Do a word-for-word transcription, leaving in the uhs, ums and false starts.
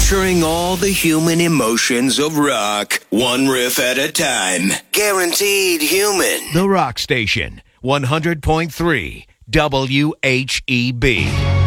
Capturing all the human emotions of rock, one riff at a time. Guaranteed human. The Rock Station, one hundred point three W H E B.